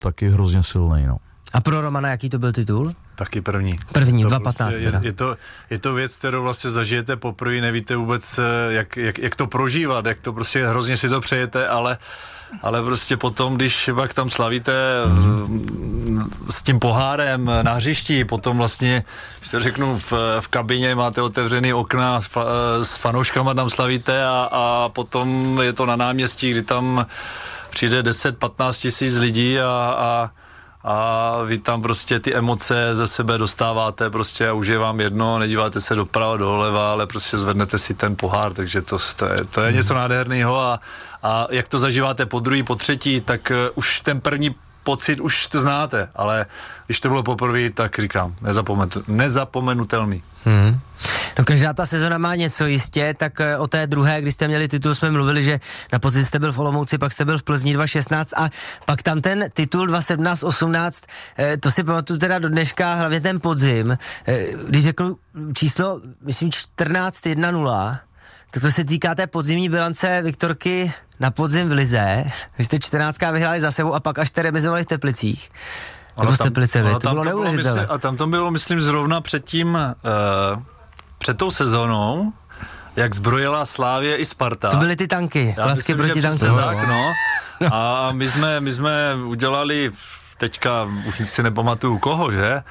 taky hrozně silný, no. A pro Romana jaký to byl titul? Taky první. První, to 2015 prostě je to věc, kterou vlastně zažijete poprvé, nevíte vůbec, jak to prožívat, jak to prostě hrozně si to přejete, ale prostě potom, když pak tam slavíte s tím pohárem na hřišti, potom vlastně, když to řeknu, v kabině máte otevřený okna, s fanouškama tam slavíte a potom je to na náměstí, kdy tam přijde 10-15 tisíc lidí a vy tam prostě ty emoce ze sebe dostáváte prostě a už je vám jedno, nedíváte se doprava, doleva, ale prostě zvednete si ten pohár, takže to je něco nádherného a jak to zažíváte po druhý, po třetí, tak už ten první pocit už to znáte, ale když to bylo poprvé, tak říkám, nezapomenutelný. No každá ta sezona má něco jistě, tak o té druhé, když jste měli titul, jsme mluvili, že na podzim jste byl v Olomouci, pak jste byl v Plzni 2016 a pak tam ten titul 2017-18, to si pamatuju teda do dneška, hlavně ten podzim, když řeknu číslo, myslím 14-1-0, tak to se týká té podzimní bilance Viktorky na podzim v lize. Vy jste 14 vyhráli za sebou a pak až jste remizovali v Teplicích. Nebo v Teplicemi, to bylo neuvěřitelné. A tam to bylo, myslím, zrovna před tou sezónou, jak zbrojila Slavie i Sparta. To byly ty tanky, klasky proti tankům. Tak, no. A my jsme udělali, teďka už si nepamatuju koho, že?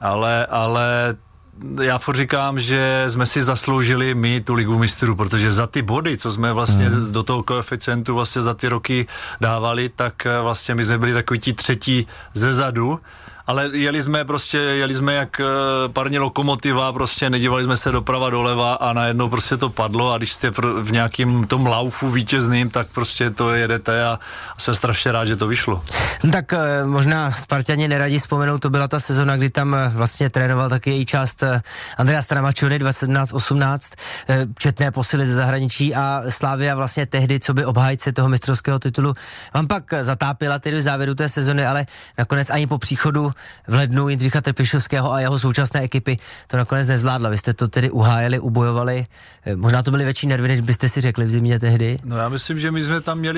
Ale já furt říkám, že jsme si zasloužili my tu ligu mistrů, protože za ty body, co jsme vlastně do toho koeficientu vlastně za ty roky dávali, tak vlastně my jsme byli takový ti třetí zezadu, ale jeli jsme jak parní lokomotiva, prostě nedívali jsme se doprava doleva a najednou prostě to padlo a když jste v nějakým tom laufu vítězným, tak prostě to jedete a jsem strašně rád, že to vyšlo. No tak možná Sparťani neradí vzpomenou, to byla ta sezona, kdy tam vlastně trénoval taky její část Andrea Stramaccioni 2017-18, četné posily ze zahraničí a Slavia vlastně tehdy, co by obhájce toho mistrovského titulu, vám pak zatápila tedy v závěru té sezony, ale nakonec ani po příchodu v lednu Jindřicha Trpišovského a jeho současné ekipy to nakonec nezvládla. Vy jste to tedy uhájili, ubojovali. Možná to byly větší nervy, než byste si řekli v zimě tehdy. No já myslím, že my jsme tam měli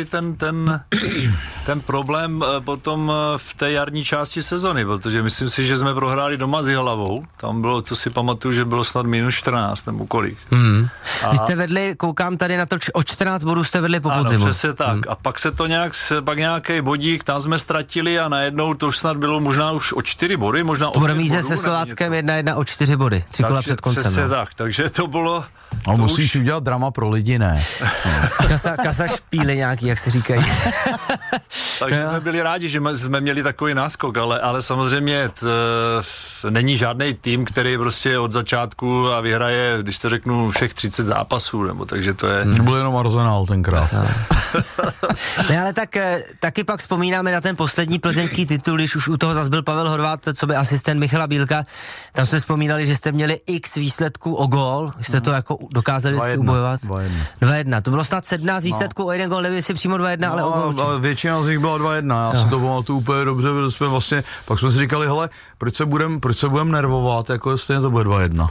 ten problém potom v té jarní části sezony, protože myslím si, že jsme prohráli doma s Jihlavou. Tam bylo, co si pamatuju, že bylo snad -14 nebo kolik. Vy jste vedli, koukám tady na to, o 14 bodů jste vedli po podzimu. Ano, přesně tak. A pak se to pak nějaký bodík, tam jsme ztratili a najednou to už snad bylo možná už o 4 body, možná o 5 bodů. Po remíze se Slováckem 1-1 o 4 body, 3 kola před koncem. Přesně tak, takže to bylo... A musíš udělat drama pro lidi, ne? Kasa špíly nějaký, jak se říkají. Takže jsme byli rádi, že jsme měli takový náskok, ale samozřejmě není žádný tým, který prostě od začátku a vyhraje, když to řeknu, všech 30 zápasů, nebo takže to je... Byl jenom Arsenal tenkrát. Ne, ale taky pak vzpomínáme na ten poslední plzeňský titul, když už u toho zas byl Pavel Horváth, co by asistent Michala Bílka. Tam jste vzpomínali, že jste měli x výsledků o gól, jste to jako dokázali vždycky ubojovat. 2-1. To bylo snad 17 výsledků o jeden gól, nevím, jestli přímo 2-1, ale o gól. Ale většina z nich byla 2-1, já si to pamatuju úplně dobře, protože jsme vlastně, pak jsme si říkali, hele, proč se budem nervovat, jako jestli to bude 2-1.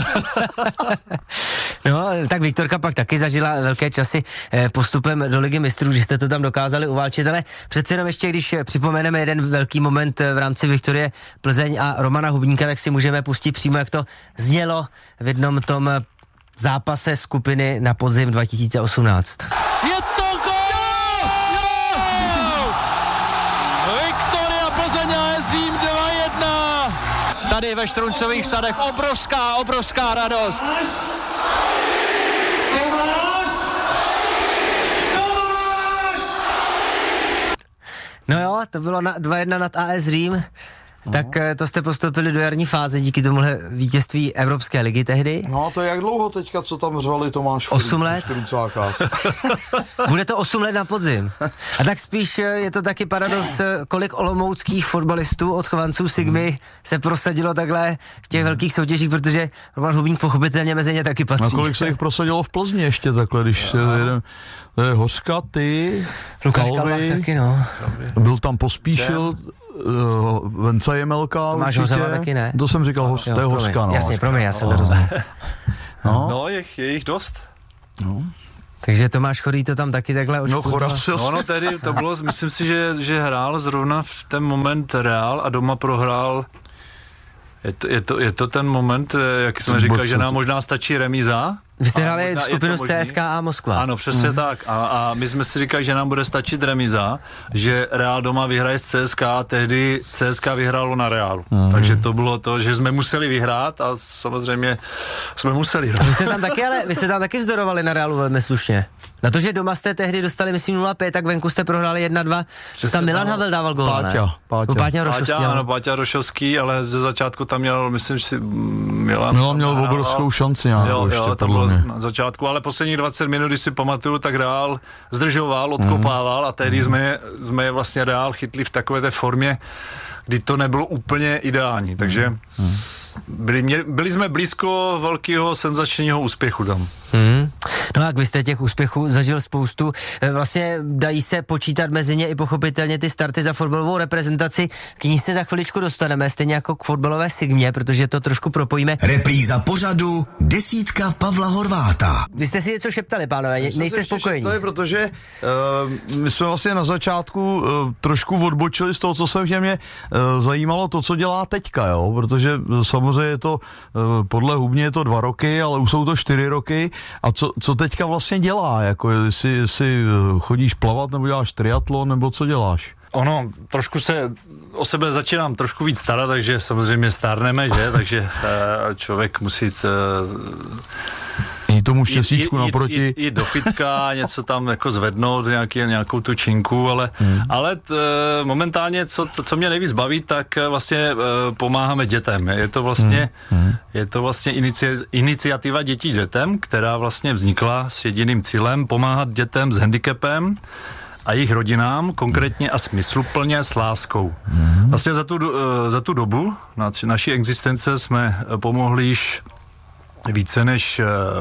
No, tak Viktorka pak taky zažila velké časy postupem do Ligy mistrů, že jste to tam dokázali uválčit, ale přece jenom ještě, když připomeneme jeden velký moment v rámci Viktorie Plzeň a Romana Hubníka, tak si můžeme pustit přímo, jak to znělo v jednom tom zápase skupiny na podzim 2018. Je to gól! Viktoria Plzeň AS Řím 2-1. Tady ve Štruncových sadech obrovská radost. No jo, to bylo 2-1 nad AS Řím. Tak to jste postoupili do jarní fáze díky tomuhle vítězství Evropské ligy tehdy. No to je jak dlouho teďka, co tam řvali Tomáš 8 let. Bude to 8 let na podzim. A tak spíš je to taky paradox, kolik olomouckých fotbalistů od chovanců Sigmy se prosadilo takhle v těch velkých soutěžích, protože Roman Hubník pochopitelně mezi ně taky patří. A kolik se jich prosadilo v Plzni ještě takhle, když se jeden, to je Hořka, ty, Lukáš Kalvach taky, no. Byl tam Pospíšil, Venca Jemelka. Tomáš Hořava taky ne? To jsem říkal, to je Hořka, no. Jasně, promiň, já jsem nerozuměl. No, je jich dost. No. Takže Tomáš Chorý to tam taky takhle odšpuntoval. Ono tedy to bylo, myslím si, že hrál zrovna v ten moment Real a doma prohrál. Je to ten moment, jak jsme říkali, že nám možná stačí remíza. Vy jste hráli skupinu CSKA Moskva. Ano, přesně tak. A my jsme si říkali, že nám bude stačit remíza, že Real doma vyhraje s CSKA a tehdy CSKA vyhrálo na Realu. Takže to bylo to, že jsme museli vyhrát a samozřejmě jsme museli hrát. Vy jste tam taky vzdorovali na Realu velmi slušně. Na to, že doma jste tehdy dostali, myslím, 0-5, tak venku jste prohráli 1-2. Tam Milan Havel dával gól, ne? Páťa Rošovský. Ano, Páťa Rošovský, ale ze začátku tam měl, myslím si, Milan měl obrovskou šanci. Jo, to bylo na začátku, ale posledních 20 minut, když si pamatuju, tak Real zdržoval, odkopával a tehdy jsme vlastně Real chytli v takové té formě, kdy to nebylo úplně ideální, takže byli jsme blízko velkého senzačního úspěchu tam. No a vy jste těch úspěchů zažil spoustu. Vlastně dají se počítat mezi ně i pochopitelně ty starty za fotbalovou reprezentaci. K ní se za chviličku dostaneme, stejně jako k fotbalové sigmě, protože to trošku propojíme. Repríza pořadu desítka Pavla Horváta. Vy jste si něco šeptali, pánové, nejste spokojení. Protože my jsme vlastně na začátku trošku odbočili z toho, co se mě zajímalo, to, co dělá teďka, jo? Protože samozřejmě je to, podle Hubně je to 2 roky, ale už jsou to 4 roky. A co teďka vlastně dělá? Jako jestli chodíš plavat, nebo děláš triatlon, nebo co děláš? Ono, trošku se o sebe začínám trošku víc starat, takže samozřejmě stárneme, že? Takže člověk musí tomu štěstíčku naproti. Jít do fitka, něco tam jako zvednout, nějakou tu činku, ale momentálně, co mě nejvíc baví, tak vlastně pomáháme dětem. Je to vlastně iniciativa Dětí dětem, která vlastně vznikla s jediným cílem pomáhat dětem s handicapem a jejich rodinám konkrétně a smysluplně s láskou. Vlastně za tu dobu naší existence jsme pomohli již více než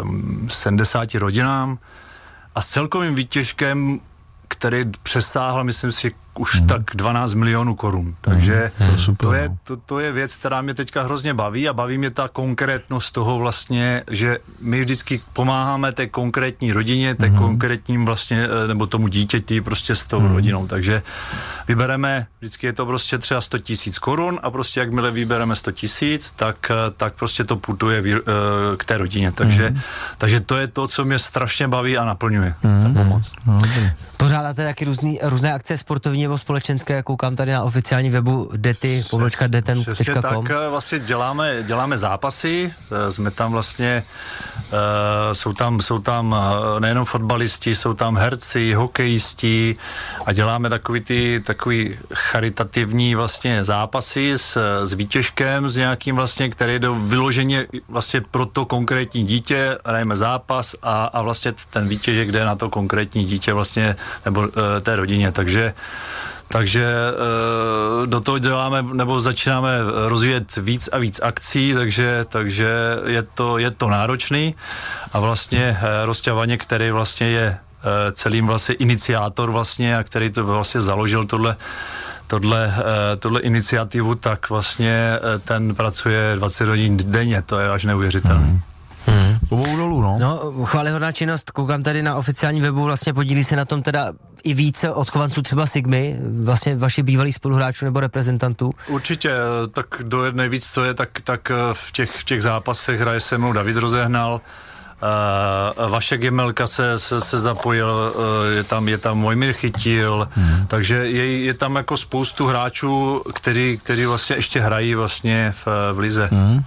70 rodinám a s celkovým výtěžkem, který přesáhl, myslím si, už tak 12 milionů korun. Takže to je věc, která mě teďka hrozně baví a baví mě ta konkrétnost toho vlastně, že my vždycky pomáháme té konkrétní rodině, té konkrétním vlastně, nebo tomu dítěti prostě s tou rodinou. Takže vybereme, vždycky je to prostě třeba 100 000 korun a prostě jakmile vybereme 100 000, tak prostě to putuje k té rodině. Takže to je to, co mě strašně baví a naplňuje. Ta pomoc. Pořádáte taky různé akce sportovní nebo společenské, koukám tady na oficiální webu dety.detem.com. Přesně tak, vlastně děláme zápasy, jsme tam vlastně, jsou tam nejenom fotbalisti, jsou tam herci, hokejisti a děláme takový charitativní vlastně zápasy s výtěžkem, s nějakým vlastně, který jde vyloženě vlastně pro to konkrétní dítě, hrajeme zápas a vlastně ten výtěžek jde na to konkrétní dítě vlastně, nebo té rodině, takže do toho děláme, nebo začínáme rozvíjet víc a víc akcí, takže je to náročný a vlastně Rosťa, který vlastně je celým vlastně iniciátor vlastně a který to vlastně založil tohle iniciativu, tak vlastně ten pracuje 20 hodin denně, to je až neuvěřitelné. No, chvályhodná činnost, koukám tady na oficiální webu, vlastně podílí se na tom teda i více odchovanců třeba Sigmy, vlastně vaši bývalých spoluhráčů nebo reprezentantů. Určitě, tak do nejvíc co je, tak v těch zápasech hraje se mnou David Rozehnal, Vašek Jemelka se zapojil, je tam Mojmír Chytil, takže je tam jako spoustu hráčů, kteří vlastně ještě hrají vlastně v lize.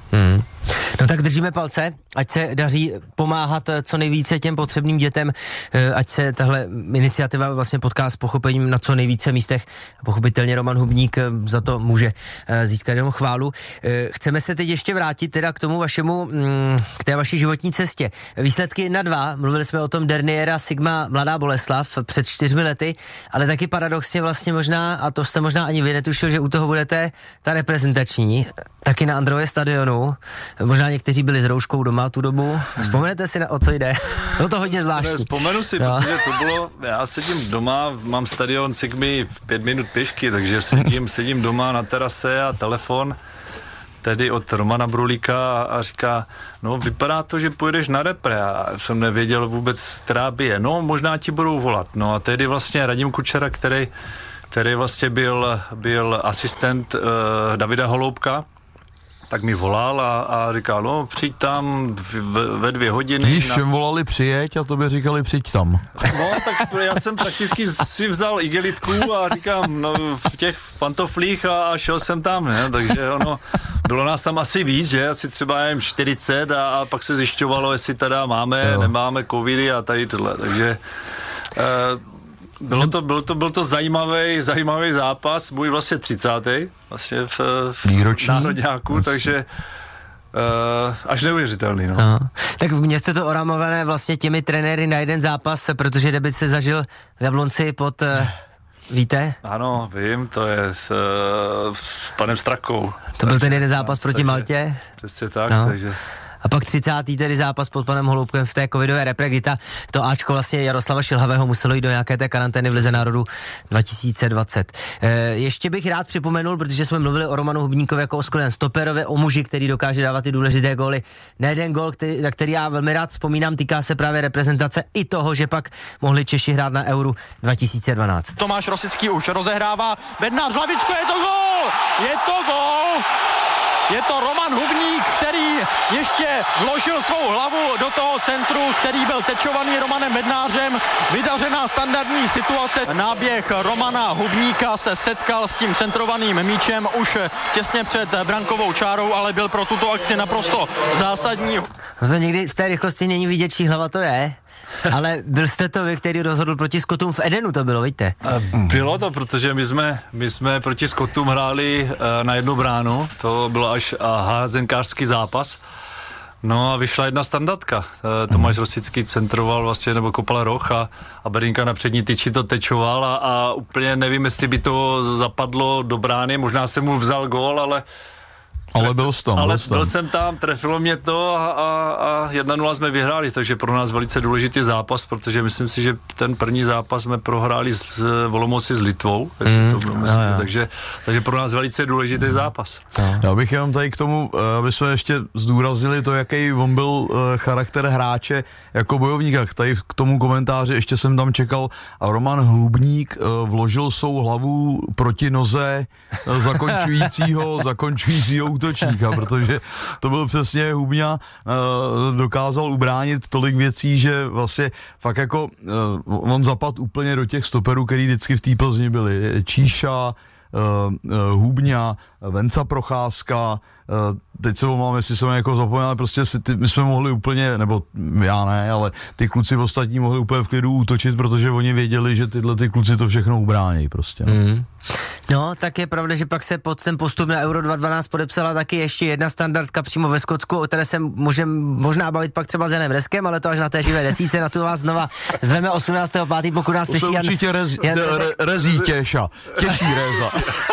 No tak držíme palce, ať se daří pomáhat co nejvíce těm potřebným dětem, ať se tahle iniciativa vlastně potká s pochopením na co nejvíce místech. Pochopitelně Roman Hubník za to může získat jenom chválu. Chceme se teď ještě vrátit teda k tomu k té vaší životní cestě. Výsledky 1-2, mluvili jsme o tom Derniera Sigma Mladá Boleslav před 4 lety, ale taky paradoxně vlastně možná, a to jste možná ani vy netušil, že u toho budete ta reprezentační, taky na Andrově stadionu. Možná někteří byli s rouškou doma tu dobu. Vzpomenete si, o co jde? No to hodně zvláštní. Vzpomenu si, protože to bylo, já sedím doma, mám stadion Sigmy v 5 minut pěšky, takže sedím doma na terase a telefon, tedy od Romana Brulíka a říká, no vypadá to, že pojedeš na repre. A jsem nevěděl vůbec, která by je. No možná ti budou volat. No a tedy vlastně Radim Kučera, který vlastně byl asistent Davida Holoubka, tak mi volal a říkal, no přijď tam ve 2 hodiny. Když všem volali přijeď a tobě říkali přijď tam. No, tak já jsem prakticky si vzal igelitku a říkám, no v těch pantoflích a šel jsem tam, ne? Takže ono, bylo nás tam asi víc, že? Asi třeba jen 40 a pak se zjišťovalo, jestli teda máme, nemáme covidy a tady tohle, takže byl to zajímavý zápas, můj vlastně 30. vlastně v národňáku, takže až neuvěřitelný, no. No. Tak mě jste to oramované vlastně těmi trenéry na jeden zápas, protože debut se zažil v Jablonci pod, víte? Ano, vím, to je s panem Strakou. To byl ten jeden zápas proti Maltě. Přesně tak, no. Takže... A pak 30. tedy zápas pod panem Holoubkem v té covidové repre, kdy to Ačko vlastně Jaroslava Šilhavého muselo jít do nějaké té karantény v Lize národů 2020. Ještě bych rád připomenul, protože jsme mluvili o Romanu Hubníkovi jako o skvělém stoperovi, o muži, který dokáže dávat ty důležité góly. Nejeden gól, na který já velmi rád vzpomínám, týká se právě reprezentace i toho, že pak mohli Češi hrát na Euro 2012. Tomáš Rosický už rozehrává, Bednář hlavičko, je to gól! Je to gól! Je to Roman Hubník, který ještě vložil svou hlavu do toho centru, který byl tečovaný Romanem Bednářem. Vydařená standardní situace. Náběh Romana Hubníka se setkal s tím centrovaným míčem už těsně před brankovou čárou, ale byl pro tuto akci naprosto zásadní. Někdy v té rychlosti není vidět, čí hlava to je. Ale byl jste to vy, který rozhodl proti Skotům v Edenu, to bylo, víte? Bylo to, protože my jsme proti Skotům hráli na 1 bránu, to byl až házenkářský zápas. No a vyšla jedna standardka. Tomáš Rosický centroval vlastně, nebo kopal roh a Bedinka na přední tyči to tečoval a úplně nevím, jestli by to zapadlo do brány, možná jsem mu vzal gól, ale byl jsem tam, trefilo mě to a 1-0 jsme vyhráli, takže pro nás velice důležitý zápas, protože myslím si, že ten první zápas jsme prohráli v Olomouci s Litvou, jestli to bylo myslím, takže pro nás velice důležitý zápas. Já bych jenom tady k tomu, aby jsme ještě zdůraznili to, jaký on byl charakter hráče jako bojovníka. Tady k tomu komentáři ještě jsem tam čekal a Roman Hubník vložil svou hlavu proti noze zakončujícího útočníka, protože to byl přesně Hubňa, dokázal ubránit tolik věcí, že vlastně fakt jako on zapadl úplně do těch stoperů, který vždycky v té Plzni byli. Číša, Hubňa, Venca Procházka, teď se omlám, jestli jsem jako zapomněl, ale prostě my jsme mohli úplně, nebo já ne, ale ty kluci ostatní mohli úplně v klidu útočit, protože oni věděli, že tyhle ty kluci to všechno ubrání prostě. No, tak je pravda, že pak se pod ten postup na Euro 2012 podepsala taky ještě jedna standardka přímo ve Skotsku, o které se můžeme možná bavit pak třeba s Janem Reskem, ale to až na té živé desíce, na tu vás znova zveme 18.5., pokud nás těší Jan. Určitě rezí těša, těší Reza.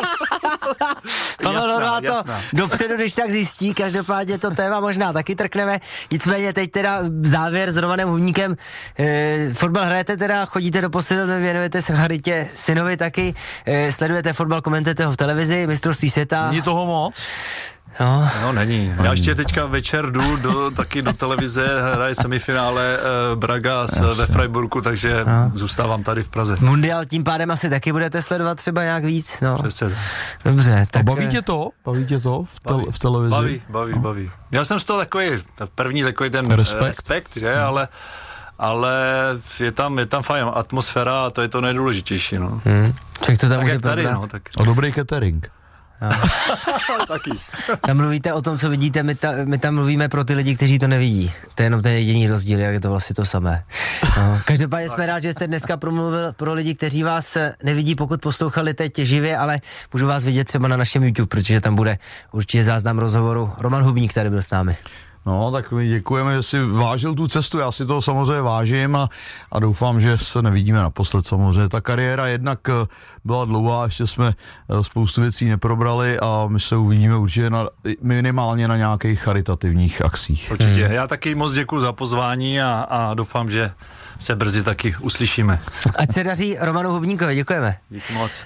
Pavel Horváth to dopředu, když tak zjistí, každopádně to téma možná taky trkneme, nicméně teď teda závěr s Romanem Hubníkem. Fotbal hrajete teda, chodíte do posilovny, věnujete se charitě synovi taky, sledujete fotbal, komentujete ho v televizi, mistrovství světa. Není toho moc? No není. Já ještě teďka večer jdu taky do televize, hraje semifinále Braga ve Freiburgu, takže zůstávám tady v Praze. Mundial tím pádem asi taky budete sledovat třeba nějak víc? No. Přesně. Dobře. Tak... Baví tě to v televizi? Baví. Já jsem z toho první takový ten respekt, že? Ale je tam fajn atmosféra a to je to nejdůležitější, no. Člověk to tam může probrat. No, tak... A dobrý catering. Taky. Tam mluvíte o tom, co vidíte, my tam mluvíme pro ty lidi, kteří to nevidí. To je jenom ten jediný rozdíl, jak je to vlastně to samé. No. Každopádně jsme rádi, že jste dneska promluvil pro lidi, kteří vás nevidí, pokud poslouchali teď živě, ale můžu vás vidět třeba na našem YouTube, protože tam bude určitě záznam rozhovoru. Roman Hubník tady byl s námi. No, tak my děkujeme, že si vážil tu cestu, já si to samozřejmě vážím a doufám, že se nevidíme naposled samozřejmě. Ta kariéra jednak byla dlouhá, ještě jsme spoustu věcí neprobrali a my se uvidíme určitě minimálně na nějakých charitativních akcích. Určitě, já taky moc děkuji za pozvání a doufám, že se brzy taky uslyšíme. Ať se daří Romanu Hubníkovi, děkujeme. Díky moc.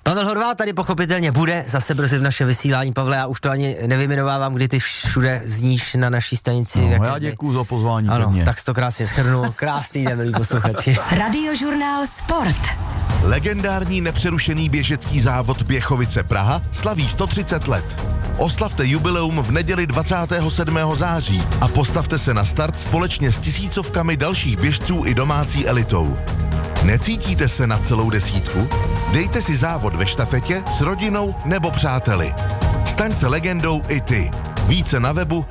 Pavel Horváth tady pochopitelně bude zase brzy v naše vysílání. Pavle, já už to ani nevyjmenovávám, kdy ty všude zníš na naší stanici. No, já děkuju za pozvání. Ano, tak to krásně shrnul. Krásný den, milí posluchači. Radiožurnál Sport. Legendární nepřerušený běžecký závod Běchovice Praha slaví 130 let. Oslavte jubileum v neděli 27. září a postavte se na start společně s tisícovkami dalších běžců i domácí elitou. Necítíte se na celou desítku? Dejte si závod ve štafetě s rodinou nebo přáteli. Staň se legendou i ty. Více na webu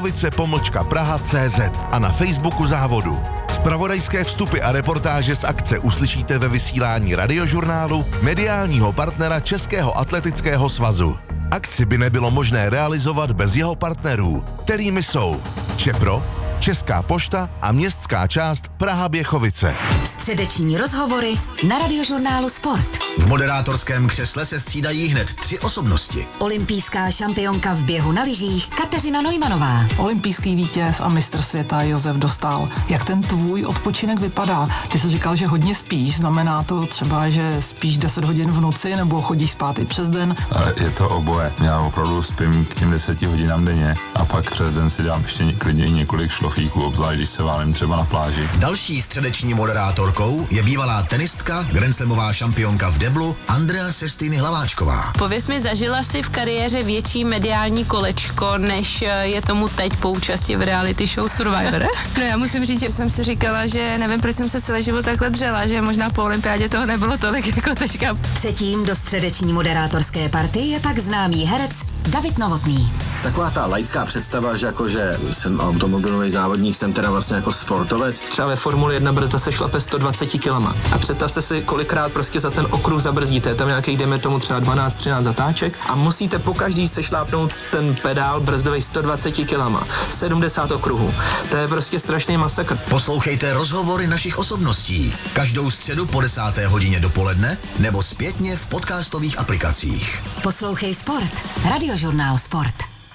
běchovice-praha.cz a na Facebooku závodu. Zpravodajské vstupy a reportáže z akce uslyšíte ve vysílání Radiožurnálu, mediálního partnera Českého atletického svazu. Akci by nebylo možné realizovat bez jeho partnerů, kterými jsou Čepro, Česká pošta a městská část Praha Běchovice. Středeční rozhovory na Radiožurnálu Sport. V moderátorském křesle se střídají hned 3 osobnosti. Olympijská šampionka v běhu na lyžích Kateřina Neumannová. Olympijský vítěz a mistr světa Josef Dostál. Jak ten tvůj odpočinek vypadá? Ty jsi říkal, že hodně spíš. Znamená to třeba, že spíš 10 hodin v noci nebo chodíš spát i přes den? Je to oboje. Já opravdu spím k těm 10 hodinám denně a pak přes den si dám ještě klidně několik šlofíků, obzvlášť když se válím třeba na pláži. Další středeční moderátorkou je bývalá tenistka, grandslamová šampionka v deblu Andrea Sestýny Hlaváčková. Pověz mi, zažila jsi v kariéře větší mediální kolečko, než je tomu teď po účasti v reality show Survivor? No já musím říct, že jsem si říkala, že nevím, proč jsem se celý život takhle dřela, že možná po olympiádě toho nebylo tolik jako teďka. Třetím do středeční moderátorské party je pak známý herec David Novotný. Taková ta laická představa, že jsem automobilový závodník, jsem teda vlastně jako sportovec. Třeba ve Formuli 1 brzda se šlape 120 kilama. A představte si, kolikrát prostě za ten okruh zabrzdíte. Tam nějakých, dejme tomu třeba 12-13 zatáček a musíte pokaždý sešlápnout ten pedál brzdový 120 kilama. 70 okruhů. To je prostě strašný masakr. Poslouchejte rozhovory našich osobností. Každou středu po 10. hodině dopoledne nebo zpětně v podcastových aplikacích. Poslouchej Sport. Radiožurnál Sport.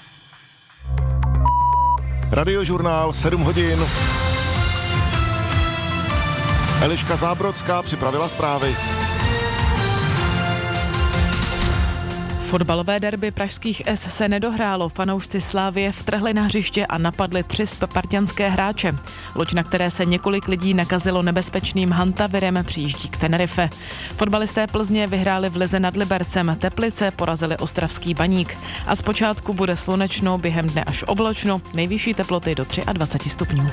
Radiožurnál 7 hodin. Eliška Zábrodská připravila zprávy. Fotbalové derby pražských S se nedohrálo. Fanoušci Slavie vtrhli na hřiště a napadli 3 spartanské hráče. Loď, na které se několik lidí nakazilo nebezpečným hantavirem, přijíždí k Tenerife. Fotbalisté Plzně vyhráli v lize nad Libercem. Teplice porazili ostravský Baník. A zpočátku bude slunečno, během dne až oblačno, nejvyšší teploty do 23 stupňů.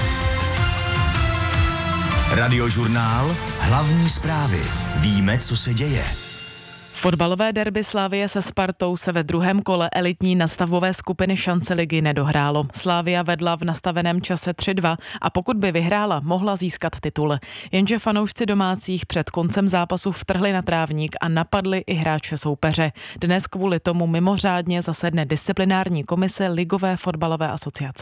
Radiožurnál, hlavní zprávy. Víme, co se děje. Fotbalové derby Slavie se Spartou se ve druhém kole elitní nastavové skupiny šance ligy nedohrálo. Slavia vedla v nastaveném čase 3-2 a pokud by vyhrála, mohla získat titul. Jenže fanoušci domácích před koncem zápasu vtrhli na trávník a napadli i hráče soupeře. Dnes kvůli tomu mimořádně zasedne disciplinární komise Ligové fotbalové asociace.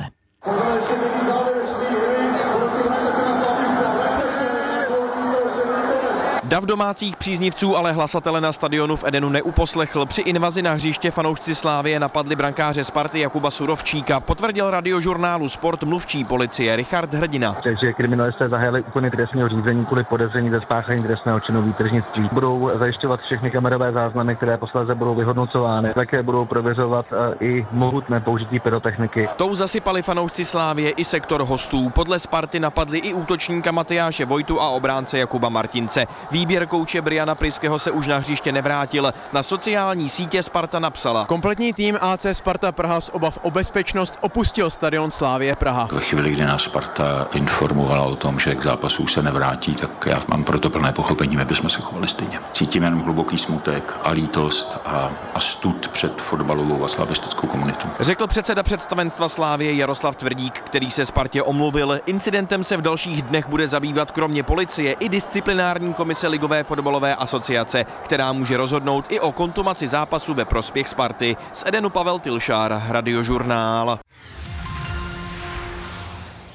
Dav domácích příznivců ale hlasatele na stadionu v Edenu neuposlechl. Při invazi na hřiště fanoušci Slávie napadli brankáře Sparty Jakuba Surovčíka, potvrdil Radiožurnálu Sport mluvčí policie Richard Hrdina. Takže kriminalisté zahájili úkony trestního řízení kvůli podezření ze spáchání trestného činu výtržnictví. Budou zajišťovat všechny kamerové záznamy, které posléze budou vyhodnocovány. Také budou prověřovat i mohutné použití pyrotechniky. Tou zasypali fanoušci Slávie i sektor hostů. Podle Sparty napadli i útočníka Matyáše Vojtu a obránce Jakuba Martince. Výběr kouče Briana Pryského se už na hřiště nevrátil. Na sociální sítě Sparta napsala: kompletní tým AC Sparta Praha z obav o bezpečnost opustil stadion Slavie Praha. Ve chvíli, kdy nás Sparta informovala o tom, že k zápasu se nevrátí, tak já mám proto plné pochopení, my bychom se chovali stejně. Cítím jenom hluboký smutek a lítost a stud před fotbalovou a slavistickou komunitou. Řekl předseda představenstva Slávie Jaroslav Tvrdík, který se Spartě omluvil. Incidentem se v dalších dnech bude zabývat kromě policie i disciplinární komise Ligové fotbalové asociace, která může rozhodnout i o kontumaci zápasu ve prospěch Sparty. Z Edenu Pavel Tilšár, Radiožurnál.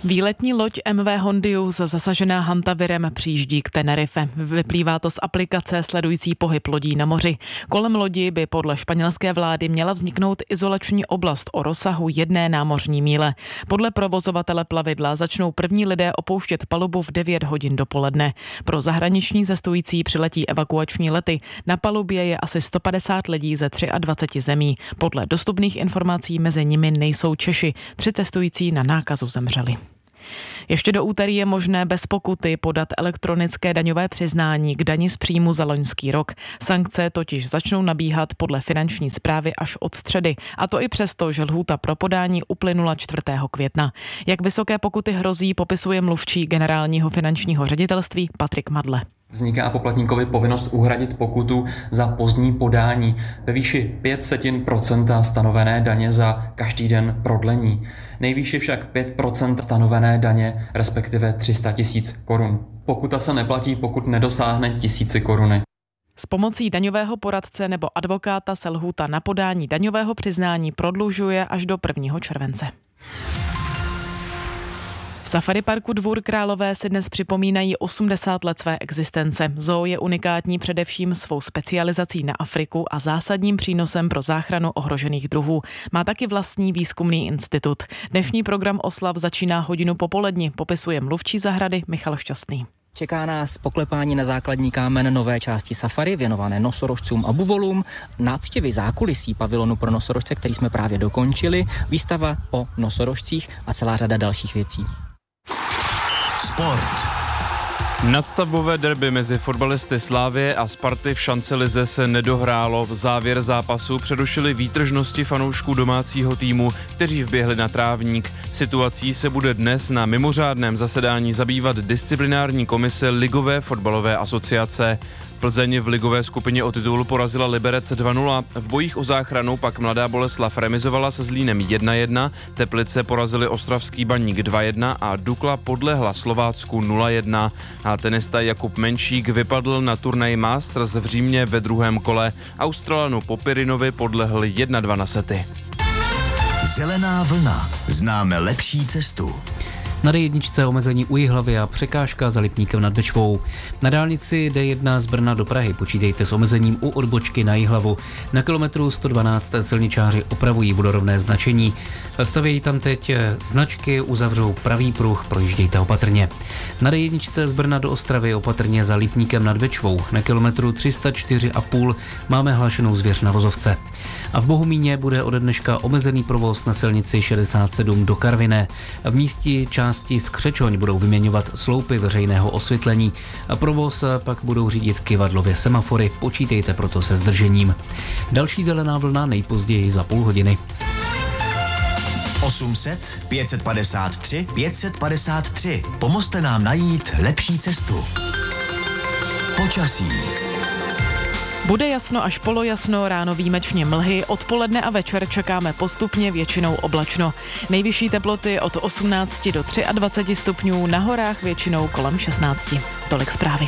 Výletní loď MV Hondius zasažená hantavirem přijíždí k Tenerife. Vyplývá to z aplikace sledující pohyb lodí na moři. Kolem lodi by podle španělské vlády měla vzniknout izolační oblast o rozsahu 1 námořní míle. Podle provozovatele plavidla začnou první lidé opouštět palubu v 9 hodin dopoledne. Pro zahraniční cestující přiletí evakuační lety. Na palubě je asi 150 lidí ze 23 zemí. Podle dostupných informací mezi nimi nejsou Češi. 3 cestující na nákazu zemřeli. Ještě do úterý je možné bez pokuty podat elektronické daňové přiznání k dani z příjmu za loňský rok. Sankce totiž začnou nabíhat podle finanční správy až od středy, a to i přesto, že lhůta pro podání uplynula 4. května. Jak vysoké pokuty hrozí, popisuje mluvčí generálního finančního ředitelství Patrik Madle. Vzniká poplatníkovi povinnost uhradit pokutu za pozdní podání ve výši 0,05% stanovené daně za každý den prodlení. Nejvýše však 5% stanovené daně, respektive 300 000 korun. Pokuta se neplatí, pokud nedosáhne 1000 koruny. S pomocí daňového poradce nebo advokáta se lhůta na podání daňového přiznání prodlužuje až do 1. července. V safari parku Dvůr Králové si dnes připomínají 80 let své existence. Zoo je unikátní především svou specializací na Afriku a zásadním přínosem pro záchranu ohrožených druhů. Má taky vlastní výzkumný institut. Dnešní program oslav začíná hodinu popolední, popisuje mluvčí zahrady Michal Šťastný. Čeká nás poklepání na základní kámen nové části safari, věnované nosorožcům a buvolům, návštěvy zákulisí pavilonu pro nosorožce, který jsme právě dokončili, výstava o nosorožcích a celá řada dalších věcí. Sport. Nadstavbové derby mezi fotbalisty Slavie a Sparty v šancelize se nedohrálo. V závěr zápasu přerušili výtržnosti fanoušků domácího týmu, kteří vběhli na trávník. Situací se bude dnes na mimořádném zasedání zabývat disciplinární komise Ligové fotbalové asociace. Plzeň v ligové skupině o titul porazila Liberec 2-0, v bojích o záchranu pak Mladá Boleslav remizovala se Zlínem 1-1, Teplice porazili Ostravský Baník 2-1 a Dukla podlehla Slovácku 0-1. A tenista Jakub Menšík vypadl na turnaj Masters v Římě ve druhém kole. Australanu Popirinovi podlehl 1-2 na sety. Zelená vlna. Známe lepší cestu. Na D1 omezení u Jihlavy a překážka za Lipníkem nad Bečvou. Na dálnici D1 z Brna do Prahy počítejte s omezením u odbočky na Jihlavu. Na kilometru 112 silničáři opravují vodorovné značení. Stavějí tam teď značky, uzavřou pravý pruh, projíždějte opatrně. Na D1 z Brna do Ostravy opatrně za Lipníkem nad Bečvou. Na kilometru 304,5 máme hlášenou zvěř na vozovce. A v Bohumíně bude ode dneška omezený provoz na silnici 67 do Karviné. V místě části Skřečoň budou vyměňovat sloupy veřejného osvětlení a provoz pak budou řídit kyvadlově semafory, počítejte proto se zdržením. Další zelená vlna nejpozději za půl hodiny. 800 553 553. Pomozte nám najít lepší cestu. Počasí. Bude jasno až polojasno, ráno výjimečně mlhy, odpoledne a večer čekáme postupně většinou oblačno. Nejvyšší teploty od 18 do 23 stupňů, na horách většinou kolem 16. Tolik zprávy.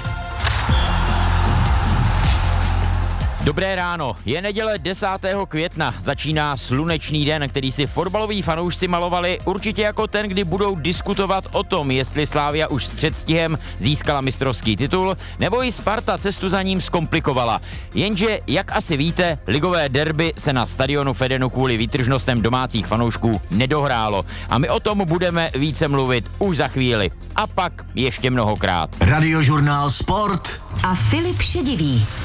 Dobré ráno, je neděle 10. května, začíná slunečný den, který si fotbaloví fanoušci malovali určitě jako ten, kdy budou diskutovat o tom, jestli Slavia už s předstihem získala mistrovský titul, nebo i Sparta cestu za ním zkomplikovala. Jenže, jak asi víte, ligové derby se na stadionu Fedenu kvůli výtržnostem domácích fanoušků nedohrálo. A my o tom budeme více mluvit už za chvíli. A pak ještě mnohokrát. Radiožurnál Sport a Filip Šedivý.